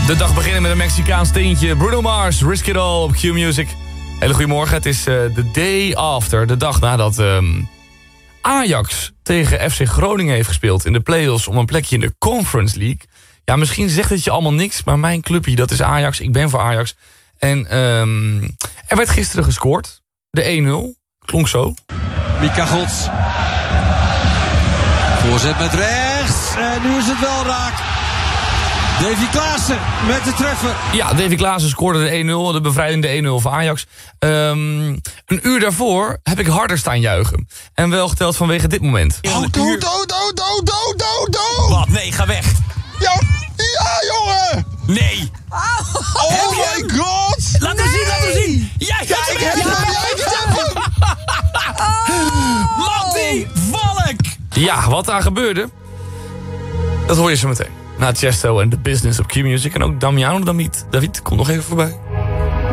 De dag beginnen met een Mexicaans tintje. Bruno Mars, Risk It All op Q-Music. Hele goedemorgen, het is de day after. De dag nadat Ajax tegen FC Groningen heeft gespeeld in de play-offs om een plekje in de Conference League. Ja, misschien zegt het je allemaal niks, maar mijn clubje, dat is Ajax. Ik ben voor Ajax. En er werd gisteren gescoord. De 1-0. Klonk zo. Mika Gods. Voorzet met rechts. En nu is het wel raak. Davy Klaassen met de treffer. Ja, Davy Klaassen scoorde de 1-0. De bevrijdende 1-0 voor Ajax. Een uur daarvoor heb ik harder staan juichen. En wel geteld vanwege dit moment. Wat? Nee, ga weg. Ja, jongen! Nee. Oh my god! Laat hem zien. Ja, Ik heb hem! Mattie Valk. Ja, wat daar gebeurde, dat hoor je zo meteen. Na Chesto en The Business op Q-Music. En ook Damiano David komt nog even voorbij.